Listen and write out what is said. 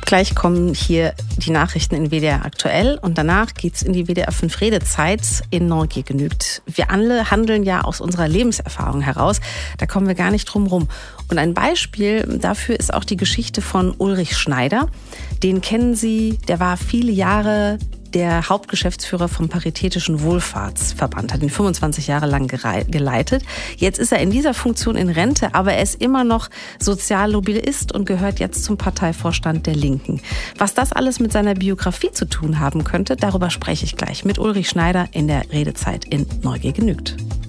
Gleich kommen hier die Nachrichten in WDR aktuell und danach geht's in die WDR 5 Redezeit in Neugier genügt. Wir alle handeln ja aus unserer Lebenserfahrung heraus, da kommen wir gar nicht drum rum. Und ein Beispiel dafür ist auch die Geschichte von Ulrich Schneider. Den kennen Sie, der war viele Jahre der Hauptgeschäftsführer vom Paritätischen Wohlfahrtsverband, hat ihn 25 Jahre lang geleitet. Jetzt ist er in dieser Funktion in Rente, aber er ist immer noch Soziallobbyist und gehört jetzt zum Parteivorstand der Linken. Was das alles mit seiner Biografie zu tun haben könnte, darüber spreche ich gleich mit Ulrich Schneider in der Redezeit in Neugier genügt.